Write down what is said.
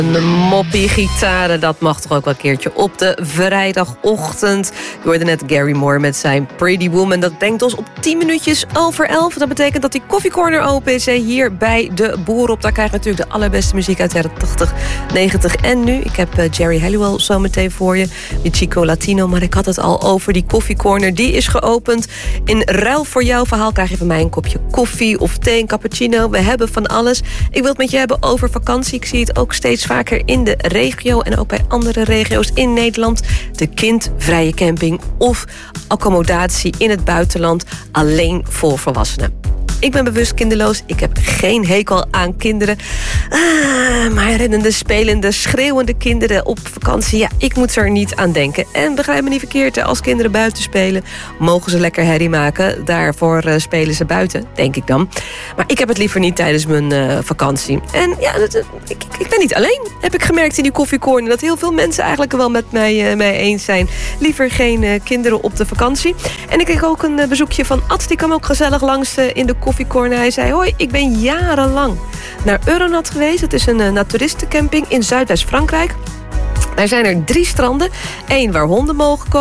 Een moppie gitaren, dat mag toch ook wel een keertje op de vrijdagochtend. Je hoorde net Gary Moore met zijn Pretty Woman. Dat brengt ons op 10 minuutjes over 11. Dat betekent dat die koffiecorner open is hier bij de Boerop. Daar krijg je natuurlijk de allerbeste muziek uit de jaren 80, 90 en nu. Ik heb Jerry Halliwell zo meteen voor je. Die Chico Latino, maar ik had het al over die koffiecorner. Die is geopend. In ruil voor jouw verhaal krijg je van mij een kopje koffie of thee, een cappuccino. We hebben van alles. Ik wil het met je hebben over vakantie. Ik zie het ook steeds vaker in de regio en ook bij andere regio's in Nederland. De kindvrije camping of accommodatie in het buitenland alleen voor volwassenen. Ik ben bewust kinderloos. Ik heb geen hekel aan kinderen. Maar rennende, spelende, schreeuwende kinderen op vakantie... ja, ik moet er niet aan denken. En begrijp me niet verkeerd, als kinderen buiten spelen... mogen ze lekker herrie maken. Daarvoor spelen ze buiten, denk ik dan. Maar ik heb het liever niet tijdens mijn vakantie. En ja, ik ben niet alleen, heb ik gemerkt in die koffiecorner... dat heel veel mensen eigenlijk wel met mij eens zijn. Liever geen kinderen op de vakantie. En ik kreeg ook een bezoekje van Ad. Die kwam ook gezellig langs in de koffiecorner. Hij zei, hoi, ik ben jarenlang naar Euronat geweest. Het is een naturistencamping in Zuidwest-Frankrijk. Daar zijn er 3 stranden. 1 waar honden mogen komen.